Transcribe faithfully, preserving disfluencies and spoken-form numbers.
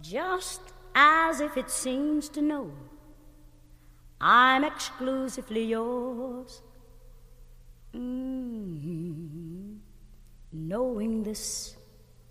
just as if it seems to know I'm exclusively yours. Mm-hmm. Knowing this,